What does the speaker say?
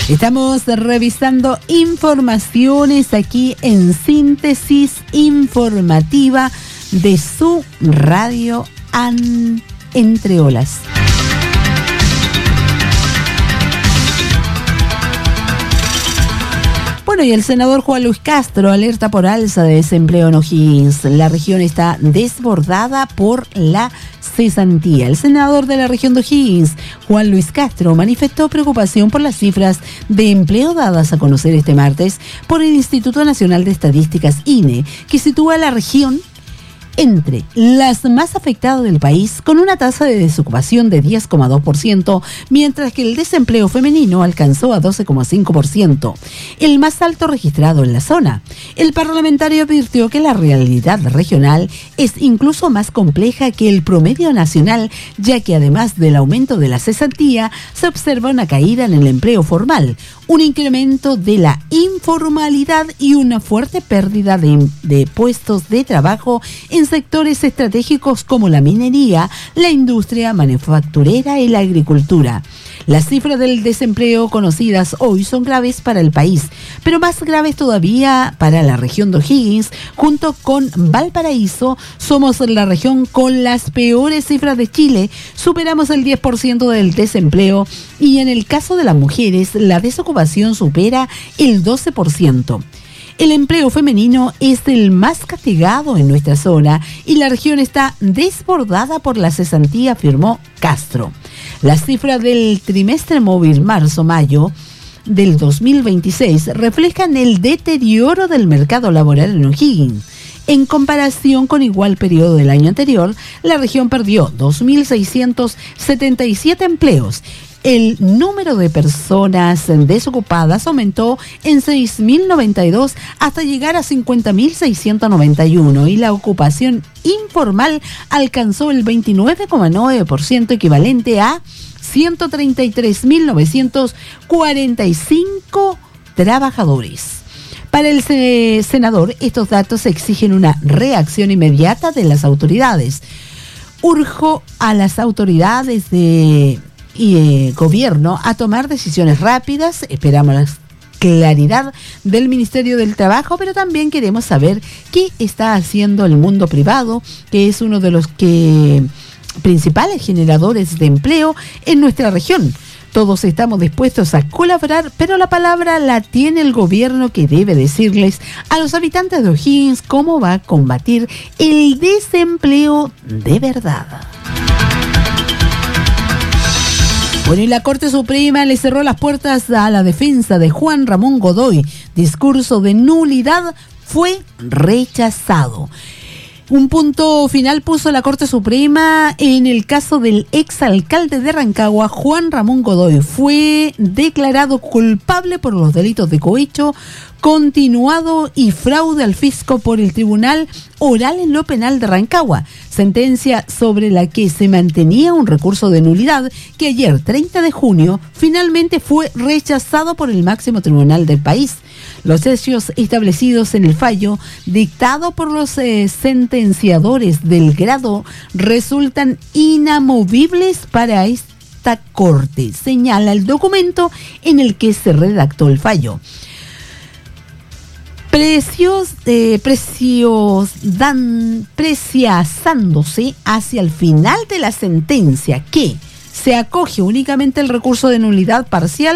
Estamos revisando informaciones aquí en Síntesis Informativa de su radio Entre Olas. Bueno, y el senador Juan Luis Castro alerta por alza de desempleo en O'Higgins. La región está desbordada por la cesantía. El senador de la región de O'Higgins, Juan Luis Castro, manifestó preocupación por las cifras de empleo dadas a conocer este martes por el Instituto Nacional de Estadísticas, INE, que sitúa a la región entre las más afectadas del país, con una tasa de desocupación de 10,2%, mientras que el desempleo femenino alcanzó a 12,5%, el más alto registrado en la zona. El parlamentario advirtió que la realidad regional es incluso más compleja que el promedio nacional, ya que además del aumento de la cesantía, se observa una caída en el empleo formal, un incremento de la informalidad y una fuerte pérdida de puestos de trabajo en sectores estratégicos como la minería, la industria manufacturera y la agricultura. Las cifras del desempleo conocidas hoy son graves para el país, pero más graves todavía para la región de O'Higgins. Junto con Valparaíso, somos la región con las peores cifras de Chile. Superamos el 10% del desempleo y en el caso de las mujeres, la desocupación supera el 12%. El empleo femenino es el más castigado en nuestra zona y la región está desbordada por la cesantía, afirmó Castro. Las cifras del trimestre móvil marzo-mayo del 2026 reflejan el deterioro del mercado laboral en O'Higgins. En comparación con igual periodo del año anterior, la región perdió 2.677 empleos. El número de personas desocupadas aumentó en 6.092 hasta llegar a 50.691 y la ocupación informal alcanzó el 29,9%, equivalente a 133.945 trabajadores. Para el senador, estos datos exigen una reacción inmediata de las autoridades. Urjo a las autoridades de gobierno a tomar decisiones rápidas. Esperamos la claridad del Ministerio del Trabajo, pero también queremos saber qué está haciendo el mundo privado, que es uno de los principales generadores de empleo en nuestra región. Todos estamos dispuestos a colaborar, pero la palabra la tiene el gobierno, que debe decirles a los habitantes de O'Higgins cómo va a combatir el desempleo de verdad. Bueno, y la Corte Suprema le cerró las puertas a la defensa de Juan Ramón Godoy. Discurso de nulidad fue rechazado. Un punto final puso la Corte Suprema en el caso del exalcalde de Rancagua, Juan Ramón Godoy. Fue declarado culpable por los delitos de cohecho continuado y fraude al fisco por el Tribunal Oral en lo Penal de Rancagua, sentencia sobre la que se mantenía un recurso de nulidad que ayer, 30 de junio, finalmente fue rechazado por el máximo tribunal del país. Los hechos establecidos en el fallo dictado por los sentenciadores del grado resultan inamovibles para esta Corte, señala el documento en el que se redactó el fallo. Precisándose hacia el final de la sentencia que se acoge únicamente el recurso de nulidad parcial